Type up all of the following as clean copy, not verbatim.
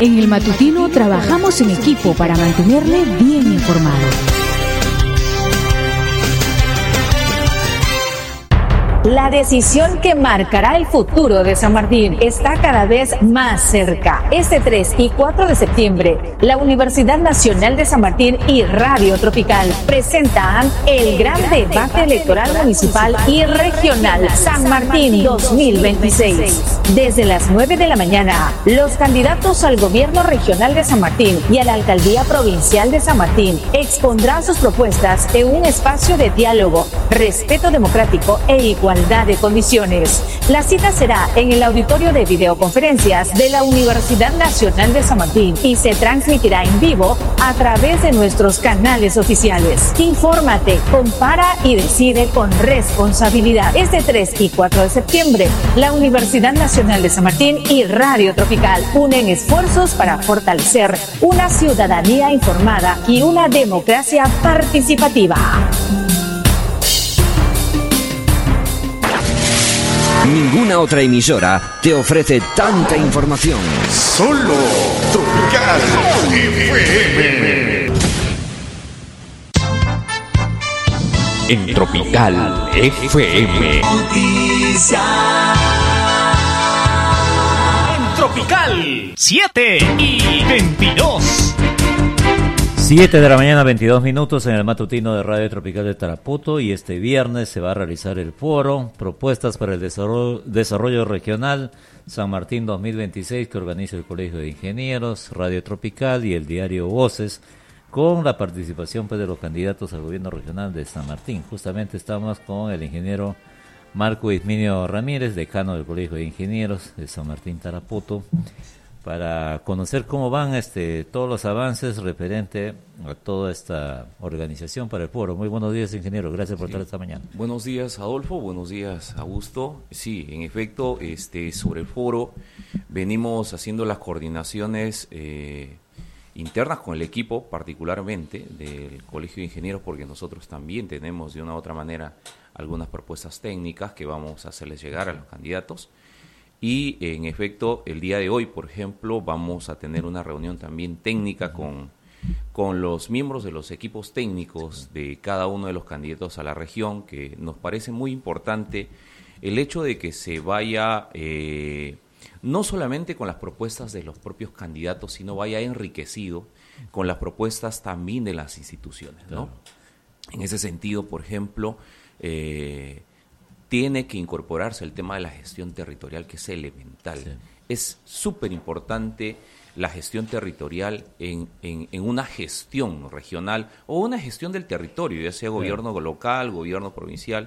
En el matutino trabajamos en equipo para mantenerle bien informado. La decisión que marcará el futuro de San Martín está cada vez más cerca. Este 3 y 4 de septiembre, la Universidad Nacional de San Martín y Radio Tropical presentan el gran debate electoral municipal y regional San Martín 2026. Desde las 9 de la mañana, los candidatos al gobierno regional de San Martín y a la alcaldía provincial de San Martín expondrán sus propuestas en un espacio de diálogo, respeto democrático e igualdad de condiciones. La cita será en el auditorio de videoconferencias de la Universidad Nacional de San Martín y se transmitirá en vivo a través de nuestros canales oficiales. Infórmate, compara y decide con responsabilidad. Este 3 y 4 de septiembre, la Universidad Nacional de San Martín y Radio Tropical unen esfuerzos para fortalecer una ciudadanía informada y una democracia participativa. Ninguna otra emisora te ofrece tanta información. Solo Tropical FM. En Tropical FM. En Tropical 7 y 22. 7 de la mañana, 22 minutos en el matutino de Radio Tropical de Tarapoto, y este viernes se va a realizar el foro Propuestas para el Desarrollo Regional San Martín 2026 que organiza el Colegio de Ingenieros, Radio Tropical y el diario Voces, con la participación de los candidatos al gobierno regional de San Martín. Justamente estamos con el ingeniero Marco Isminio Ramírez, decano del Colegio de Ingenieros de San Martín Tarapoto, para conocer cómo van todos los avances referente a toda esta organización para el foro. Muy buenos días, ingeniero, gracias por estar esta mañana. Buenos días, Adolfo, buenos días, Augusto. Sí, en efecto, sobre el foro venimos haciendo las coordinaciones internas con el equipo, particularmente del Colegio de Ingenieros, porque nosotros también tenemos de una u otra manera algunas propuestas técnicas que vamos a hacerles llegar a los candidatos. Y en efecto, el día de hoy, por ejemplo, vamos a tener una reunión también técnica con los miembros de los equipos técnicos de cada uno de los candidatos a la región, que nos parece muy importante el hecho de que se vaya no solamente con las propuestas de los propios candidatos, sino vaya enriquecido con las propuestas también de las instituciones, ¿no? Claro. En ese sentido, por ejemplo, tiene que incorporarse el tema de la gestión territorial, que es elemental. Sí. Es súper importante la gestión territorial en una gestión regional o una gestión del territorio, ya sea gobierno local, gobierno provincial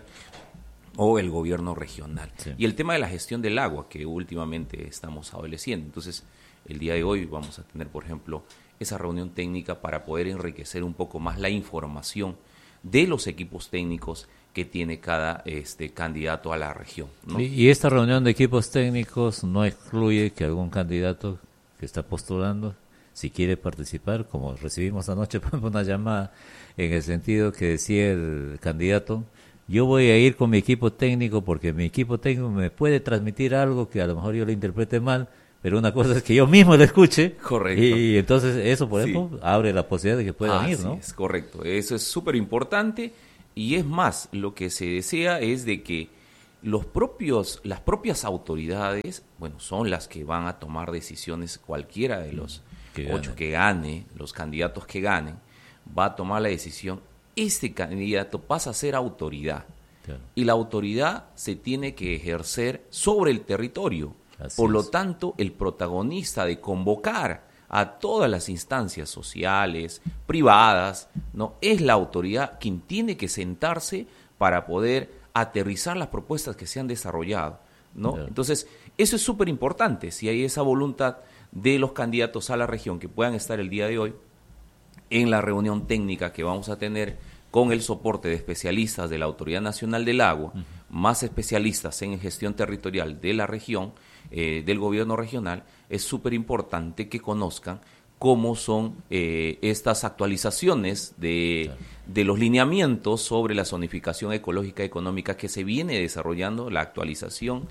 o el gobierno regional. Sí. Y el tema de la gestión del agua, que últimamente estamos adoleciendo. Entonces, el día de hoy vamos a tener, por ejemplo, esa reunión técnica para poder enriquecer un poco más la información de los equipos técnicos que tiene cada candidato a la región, ¿no? Y esta reunión de equipos técnicos no excluye que algún candidato que está postulando, si quiere participar, como recibimos anoche una llamada, en el sentido que decía el candidato: yo voy a ir con mi equipo técnico porque mi equipo técnico me puede transmitir algo que a lo mejor yo lo interprete mal, pero una cosa es que yo mismo lo escuche. Correcto. Y entonces eso, por ejemplo, abre la posibilidad de que puedan ir, ¿no? Es correcto, eso es súper importante. Y es más, lo que se desea es de que las propias autoridades, bueno, son las que van a tomar decisiones, cualquiera de los 8 que gane, los candidatos que ganen, va a tomar la decisión. Este candidato pasa a ser autoridad. Claro. Y la autoridad se tiene que ejercer sobre el territorio. Por lo tanto, el protagonista de convocar a todas las instancias sociales, privadas, ¿no? Es la autoridad quien tiene que sentarse para poder aterrizar las propuestas que se han desarrollado, ¿no? Claro. Entonces, eso es súper importante, si hay esa voluntad de los candidatos a la región que puedan estar el día de hoy en la reunión técnica que vamos a tener con el soporte de especialistas de la Autoridad Nacional del Agua, más especialistas en gestión territorial de la región, del gobierno regional. Es súper importante que conozcan cómo son estas actualizaciones de los lineamientos sobre la zonificación ecológica y económica que se viene desarrollando, la actualización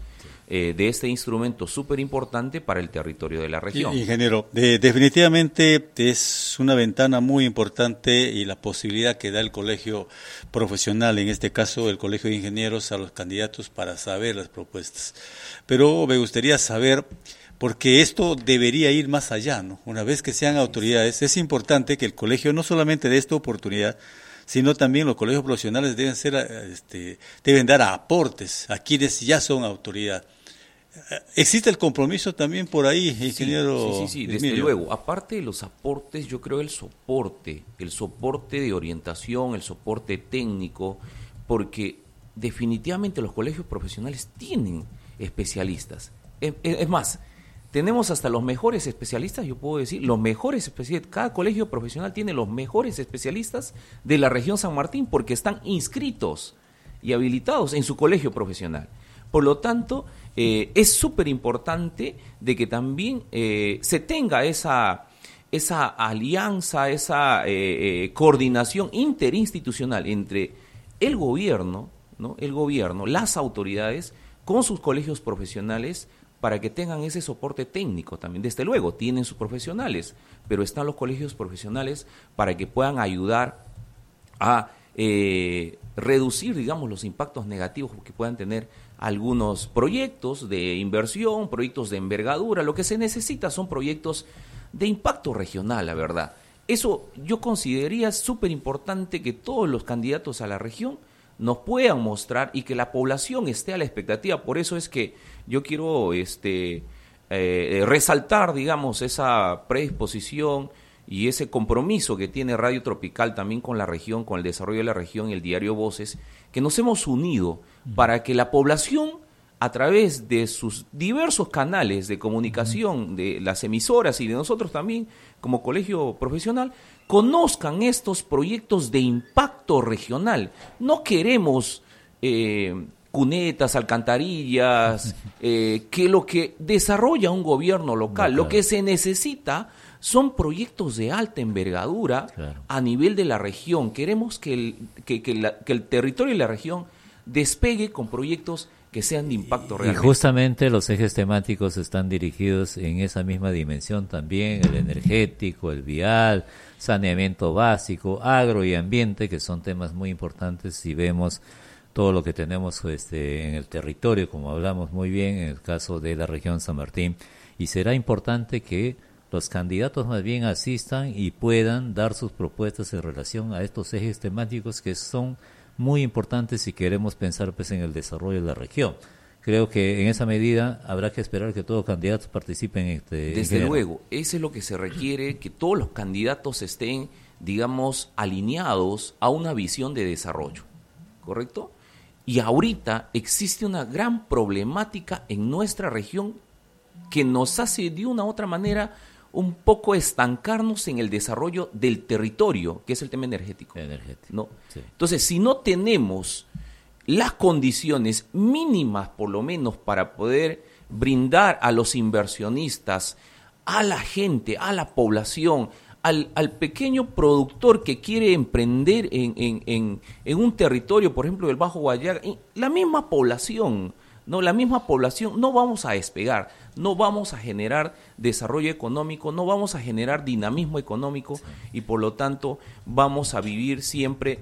de este instrumento súper importante para el territorio de la región. Ingeniero, definitivamente es una ventana muy importante y la posibilidad que da el colegio profesional, en este caso el colegio de ingenieros, a los candidatos para saber las propuestas. Pero me gustaría saber, porque esto debería ir más allá, ¿no? Una vez que sean autoridades, es importante que el colegio no solamente dé esta oportunidad, sino también los colegios profesionales deben dar aportes a quienes ya son autoridad. ¿Existe el compromiso también por ahí, ingeniero? Sí, desde luego. Aparte de los aportes, yo creo el soporte de orientación, el soporte técnico, porque definitivamente los colegios profesionales tienen especialistas. Es más, tenemos hasta los mejores especialistas, yo puedo decir, los mejores especialistas. Cada colegio profesional tiene los mejores especialistas de la región San Martín porque están inscritos y habilitados en su colegio profesional. Por lo tanto, es súper importante de que también se tenga esa alianza, esa coordinación interinstitucional entre el gobierno, ¿no? El gobierno, las autoridades, con sus colegios profesionales, para que tengan ese soporte técnico también. Desde luego, tienen sus profesionales, pero están los colegios profesionales para que puedan ayudar a reducir, digamos, los impactos negativos que puedan tener algunos proyectos de inversión, proyectos de envergadura. Lo que se necesita son proyectos de impacto regional, la verdad. Eso yo consideraría súper importante que todos los candidatos a la región nos puedan mostrar y que la población esté a la expectativa. Por eso es que yo quiero resaltar, digamos, esa predisposición y ese compromiso que tiene Radio Tropical también con la región, con el desarrollo de la región y el diario Voces, que nos hemos unido para que la población, a través de sus diversos canales de comunicación, de las emisoras y de nosotros también como colegio profesional, conozcan estos proyectos de impacto regional. No queremos cunetas, alcantarillas, que lo que desarrolla un gobierno local, lo que se necesita son proyectos de alta envergadura a nivel de la región. Queremos que el territorio y la región despegue con proyectos que sean de impacto real. Y justamente los ejes temáticos están dirigidos en esa misma dimensión también, el energético, el vial, saneamiento básico, agro y ambiente, que son temas muy importantes si vemos todo lo que tenemos en el territorio, como hablamos muy bien en el caso de la región San Martín. Y será importante que los candidatos más bien asistan y puedan dar sus propuestas en relación a estos ejes temáticos que son muy importantes si queremos pensar pues en el desarrollo de la región. Creo que en esa medida habrá que esperar que todos los candidatos participen Desde luego, eso es lo que se requiere, que todos los candidatos estén, digamos, alineados a una visión de desarrollo, ¿correcto? Y ahorita existe una gran problemática en nuestra región que nos hace de una u otra manera un poco estancarnos en el desarrollo del territorio, que es el tema energético. ¿No? Sí. Entonces, si no tenemos las condiciones mínimas, por lo menos, para poder brindar a los inversionistas, a la gente, a la población, al pequeño productor que quiere emprender en un territorio, por ejemplo, del Bajo Guayaga, la misma población, no vamos a despegar, no vamos a generar desarrollo económico, no vamos a generar dinamismo económico y por lo tanto vamos a vivir siempre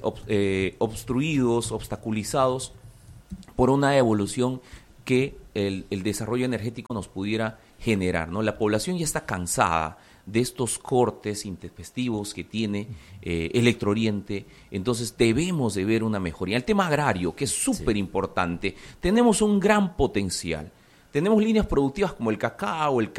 obstruidos, obstaculizados por una evolución que el desarrollo energético nos pudiera generar, ¿no? La población ya está cansada de estos cortes intempestivos que tiene Electrooriente, entonces debemos de ver una mejoría. El tema agrario, que es súper importante, tenemos un gran potencial, tenemos líneas productivas como el cacao, el